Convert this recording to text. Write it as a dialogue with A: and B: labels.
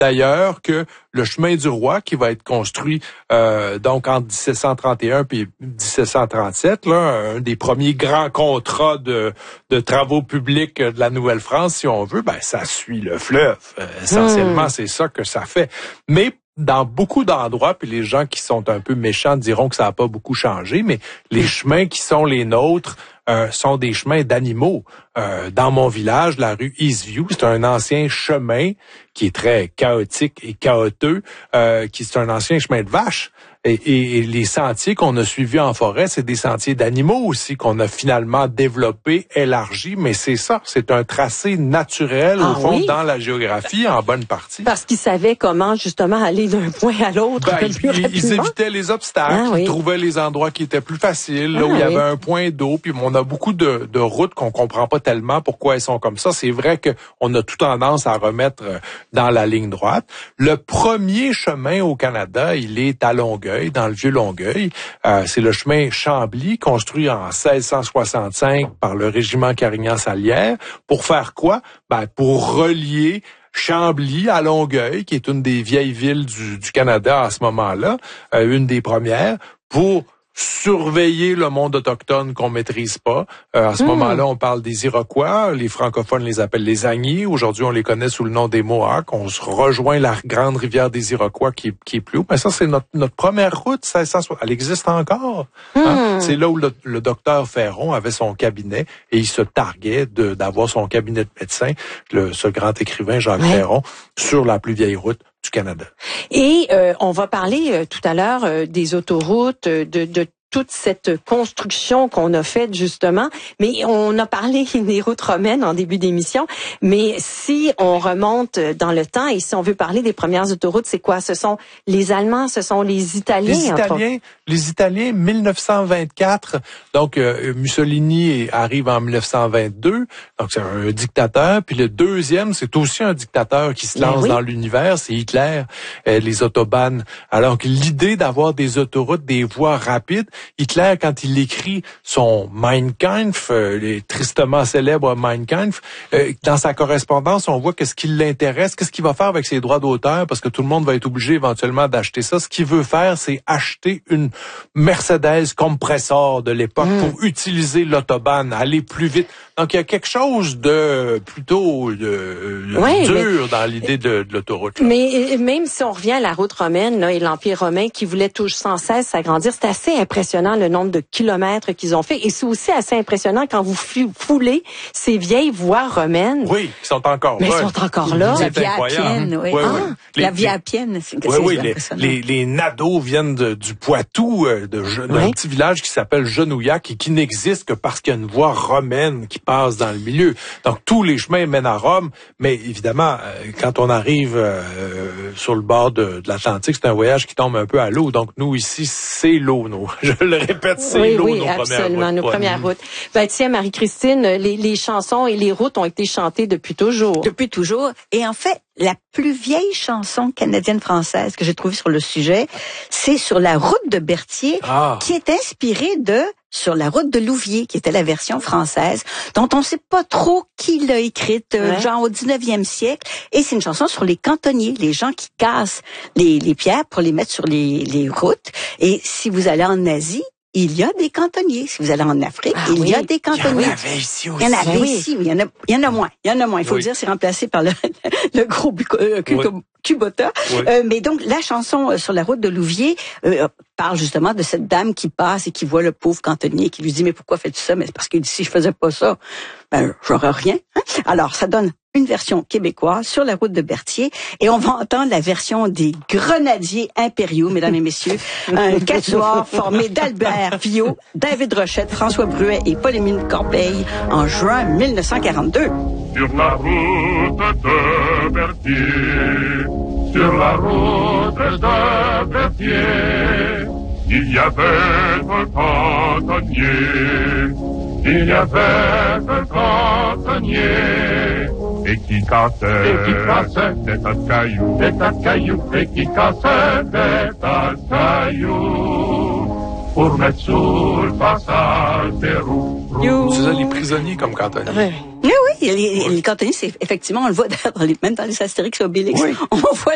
A: d'ailleurs que le chemin du roi qui va être construit donc entre 1731 puis 1737, là, un des premiers grands contrats de travaux publics de la Nouvelle-France, si on veut, ben ça suit le fleuve. Essentiellement, c'est ça que ça fait. Mais dans beaucoup d'endroits, puis les gens qui sont un peu méchants diront que ça n'a pas beaucoup changé, mais les chemins qui sont les nôtres sont des chemins d'animaux. Dans mon village, la rue Eastview, c'est un ancien chemin qui est très chaotique et chaotique, qui c'est un ancien chemin de vaches. Et les sentiers qu'on a suivis en forêt, c'est des sentiers d'animaux aussi qu'on a finalement développés, élargis, mais c'est ça, c'est un tracé naturel au fond dans la géographie en bonne partie.
B: Parce qu'ils savaient comment justement aller d'un point à l'autre.
A: Ils évitaient les obstacles, ils trouvaient les endroits qui étaient plus faciles, là où il y avait un point d'eau, puis on a beaucoup de routes qu'on comprend pas tellement pourquoi elles sont comme ça. C'est vrai que on a tout tendance à remettre dans la ligne droite. Le premier chemin au Canada, il est à Longueuil, dans le vieux Longueuil. C'est le chemin Chambly, construit en 1665 par le régiment Carignan-Salière. Pour faire quoi? Ben, pour relier Chambly à Longueuil, qui est une des vieilles villes du Canada à ce moment-là, une des premières, pour surveiller le monde autochtone qu'on maîtrise pas. À ce moment-là, on parle des Iroquois. Les francophones les appellent les Agnies. Aujourd'hui, on les connaît sous le nom des Mohawks. On se rejoint la grande rivière des Iroquois qui est plus haut. Mais ça, c'est notre première route. Elle existe encore. Hein? C'est là où le docteur Ferron avait son cabinet et il se targuait d'avoir son cabinet de médecin, ce grand écrivain Jacques Ferron, sur la plus vieille route du Canada.
B: Et on va parler tout à l'heure des autoroutes, de toute cette construction qu'on a faite justement, mais on a parlé des routes romaines en début d'émission, mais si on remonte dans le temps et si on veut parler des premières autoroutes, c'est quoi? Ce sont les Allemands, ce sont les Italiens?
A: Les Italiens, 1924, donc Mussolini arrive en 1922, donc c'est un dictateur, puis le deuxième, c'est aussi un dictateur qui se lance dans l'univers, c'est Hitler, les autobahns. Alors que l'idée d'avoir des autoroutes, des voies rapides, Hitler, quand il écrit son Mein Kampf, les tristement célèbres Mein Kampf, dans sa correspondance, on voit qu'est-ce qui l'intéresse, qu'est-ce qu'il va faire avec ses droits d'auteur, parce que tout le monde va être obligé éventuellement d'acheter ça. Ce qu'il veut faire, c'est acheter une Mercedes Compressor de l'époque pour utiliser l'autobahn, aller plus vite. Donc, il y a quelque chose de plutôt dur dans l'idée de l'autoroute. Là.
B: Mais même si on revient à la route romaine là, et l'Empire romain qui voulait toujours sans cesse s'agrandir, c'est assez impressionnant le nombre de kilomètres qu'ils ont fait. Et c'est aussi assez impressionnant quand vous foulez ces vieilles voies romaines.
A: Oui, qui sont encore là.
B: Mais ils sont encore là.
C: La Via Appienne, oui. La Via Appienne, c'est
A: les nadeaux viennent du Poitou, d'un petit village qui s'appelle Genouillac et qui n'existe que parce qu'il y a une voie romaine qui passe dans le milieu. Donc, tous les chemins mènent à Rome, mais évidemment, quand on arrive sur le bord de l'Atlantique, c'est un voyage qui tombe un peu à l'eau. Donc, nous, ici, c'est l'eau, je le répète, c'est l'eau, nos
B: absolument, nos premières routes. Ben, tiens, Marie-Christine, les chansons et les routes ont été chantées depuis toujours.
C: Depuis toujours. Et en fait, la plus vieille chanson canadienne-française que j'ai trouvée sur le sujet, c'est sur la route de Berthier, qui est inspirée de Sur la route de Louviers, qui était la version française, dont on ne sait pas trop qui l'a écrite, genre au 19e siècle. Et c'est une chanson sur les cantonniers, les gens qui cassent les pierres pour les mettre sur les routes. Et si vous allez en Asie, il y a des cantonniers. Si vous allez en Afrique, il y a des cantonniers.
A: Il y en avait ici aussi.
C: Il y en avait ici, mais il y en a moins. Il faut le dire, c'est remplacé par le gros Kubota. Mais donc, la chanson sur la route de Louviers parle justement de cette dame qui passe et qui voit le pauvre cantonnier qui lui dit « Mais pourquoi fais-tu ça? » Mais c'est parce que si je faisais pas ça, ben, j'aurais rien. Hein? Alors, ça donne une version québécoise sur la route de Berthier et on va entendre la version des Grenadiers impériaux, mesdames et messieurs. Un quatuor formé d'Albert Viau, David Rochette, François Bruet et Paul-Émile Corbeil en juin 1942.
D: Sur la route de Berthier, sur la route de Berthier, il y avait un cantonnier, il y avait un cantonnier, et qui cassait des tas de cailloux, et qui cassait des tas de cailloux, pour mettre sous le passage des roues.
A: C'est ça, les prisonniers comme cantonniers.
C: Oui, les cantonniers, c'est effectivement, on le voit même dans les Astérix et Obélix. On voit